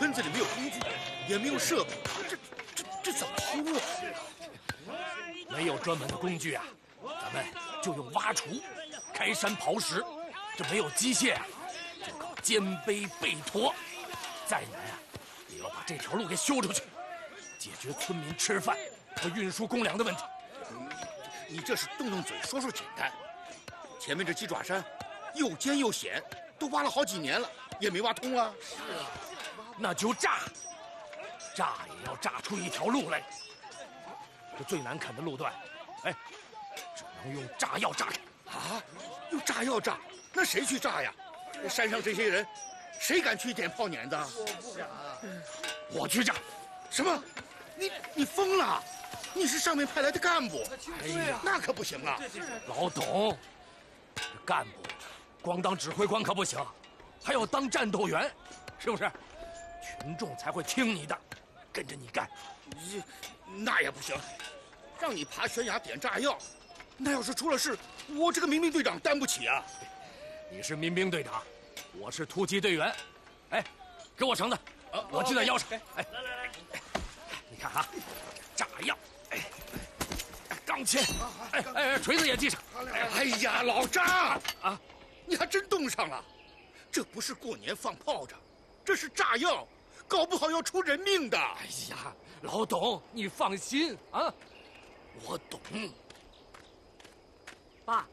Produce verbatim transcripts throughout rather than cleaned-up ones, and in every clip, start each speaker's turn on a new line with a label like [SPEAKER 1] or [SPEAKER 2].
[SPEAKER 1] 村子里没有工具，也没有设备，这这这怎么修啊？
[SPEAKER 2] 没有专门的工具啊，咱们就用挖锄、开山刨石。这没有机械啊，就靠肩背背驮。再难啊，也要把这条路给修出去，解决村民吃饭和运输公粮的问题。
[SPEAKER 1] 你这是动动嘴说说简单，前面这鸡爪山又尖又险，都挖了好几年了，也没挖通啊。
[SPEAKER 2] 是啊，那就炸，炸也要炸出一条路来。这最难啃的路段，哎，只能用炸药炸开。
[SPEAKER 1] 啊，用炸药炸？那谁去炸呀？山上这些人，谁敢去点炮碾子？
[SPEAKER 3] 我不敢。
[SPEAKER 2] 我去炸。
[SPEAKER 1] 什么？你你疯了？你是上面派来的干部？
[SPEAKER 2] 哎呀，
[SPEAKER 1] 那可不行啊！
[SPEAKER 2] 老董，这干部光当指挥官可不行，还要当战斗员，是不是？群众才会听你的，跟着你干。
[SPEAKER 1] 你那也不行，让你爬悬崖点炸药，那要是出了事，我这个民兵队长担不起啊！
[SPEAKER 2] 你是民兵队长，我是突击队员。哎，给我绳子，
[SPEAKER 1] 啊、
[SPEAKER 2] 我系在腰上。哎，来来来，你看啊，炸药，哎，钢钎，哎哎，锤子也系上。
[SPEAKER 1] 哎呀，老张啊，你还真动上了！这不是过年放炮仗，这是炸药，搞不好要出人命的。
[SPEAKER 2] 哎呀，老董，你放心啊，我懂。
[SPEAKER 4] 爸。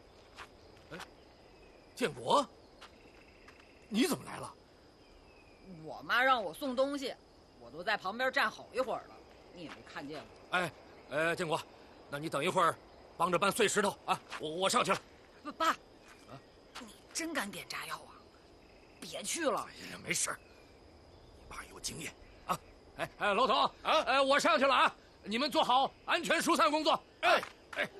[SPEAKER 2] 建国，你怎么来了？
[SPEAKER 4] 我妈让我送东西，我都在旁边站好一会儿了，你也没看见我。
[SPEAKER 2] 哎，呃，建国，那你等一会儿，帮着搬碎石头啊！我我上去了。
[SPEAKER 4] 不，爸，啊，你真敢点炸药啊？别去了。
[SPEAKER 2] 哎呀，没事，你爸有经验啊。哎哎，老董啊，哎，我上去了啊，你们做好安全疏散工作。哎哎。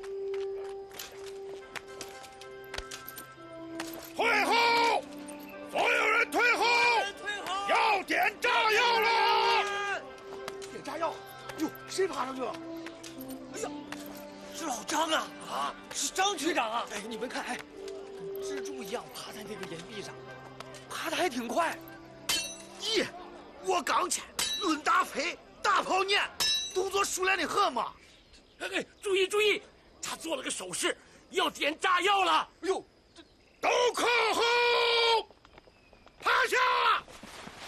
[SPEAKER 1] 退后！所有人退后！
[SPEAKER 3] 退后！
[SPEAKER 1] 要点炸药了！
[SPEAKER 3] 点炸药！哟，谁爬上去了？哎呀，是老张啊！啊，是张局长啊！哎，你们看，哎，跟蜘蛛一样爬在那个岩壁上，爬得还挺快。
[SPEAKER 1] 咦，我刚去，论大配，大炮念，动作熟练的很嘛。
[SPEAKER 2] 哎哎，注意注意，他做了个手势，要点炸药了。
[SPEAKER 3] 哎呦！
[SPEAKER 1] 都靠后，趴下！